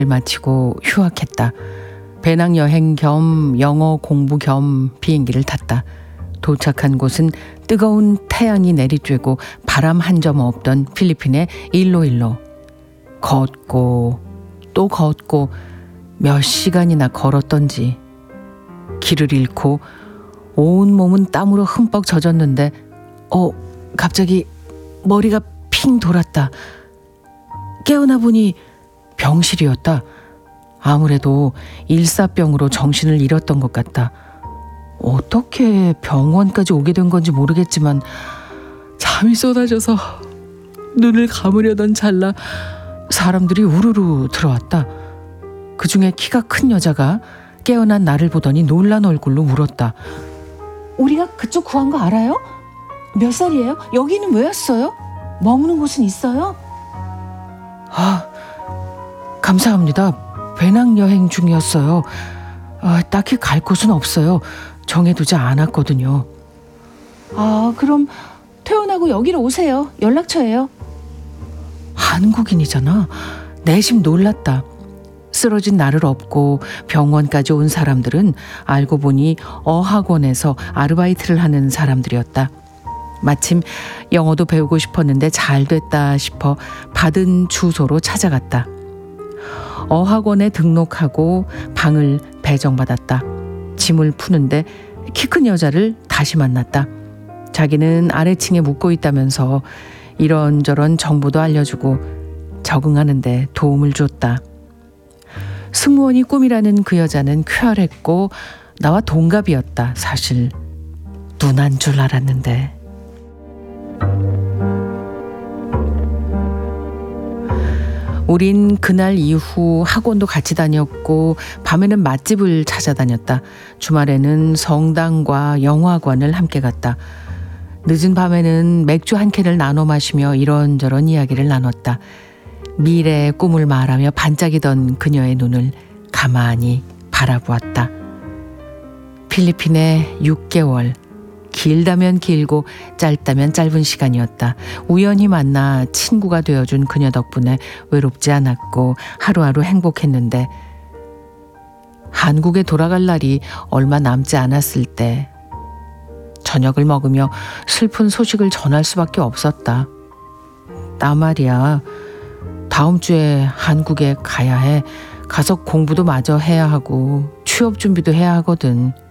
마치고 휴학했다. 배낭여행 겸 영어 공부 겸 비행기를 탔다. 도착한 곳은 뜨거운 태양이 내리쬐고 바람 한 점 없던 필리핀의 일로일로. 걷고 또 걷고 몇 시간이나 걸었던지. 길을 잃고 온 몸은 땀으로 흠뻑 젖었는데 갑자기 머리가 핑 돌았다. 깨어나 보니 병실이었다. 아무래도 일사병으로 정신을 잃었던 것 같다. 어떻게 병원까지 오게 된 건지 모르겠지만 잠이 쏟아져서 눈을 감으려던 찰나 사람들이 우르르 들어왔다. 그중에 키가 큰 여자가 깨어난 나를 보더니 놀란 얼굴로 물었다. 우리가 그쪽 구한 거 알아요? 몇 살이에요? 여기는 왜 왔어요? 머무는 곳은 있어요? 감사합니다. 배낭여행 중이었어요. 딱히 갈 곳은 없어요. 정해두지 않았거든요. 그럼 퇴원하고 여기로 오세요. 연락처예요. 한국인이잖아. 내심 놀랐다. 쓰러진 나를 업고 병원까지 온 사람들은 알고 보니 어학원에서 아르바이트를 하는 사람들이었다. 마침 영어도 배우고 싶었는데 잘 됐다 싶어 받은 주소로 찾아갔다. 어학원에 등록하고 방을 배정받았다. 짐을 푸는데 키 큰 여자를 다시 만났다. 자기는 아래층에 묵고 있다면서 이런저런 정보도 알려주고 적응하는데 도움을 줬다. 승무원이 꿈이라는 그 여자는 쾌활했고 나와 동갑이었다. 사실 누난 줄 알았는데. 우린 그날 이후 학원도 같이 다녔고 밤에는 맛집을 찾아다녔다. 주말에는 성당과 영화관을 함께 갔다. 늦은 밤에는 맥주 한 캔을 나눠 마시며 이런저런 이야기를 나눴다. 미래의 꿈을 말하며 반짝이던 그녀의 눈을 가만히 바라보았다. 필리핀에 6개월, 길다면 길고 짧다면 짧은 시간이었다. 우연히 만나 친구가 되어준 그녀 덕분에 외롭지 않았고 하루하루 행복했는데 한국에 돌아갈 날이 얼마 남지 않았을 때 저녁을 먹으며 슬픈 소식을 전할 수밖에 없었다. 나 말이야. 다음 주에 한국에 가야 해. 가서 공부도 마저 해야 하고 취업 준비도 해야 하거든.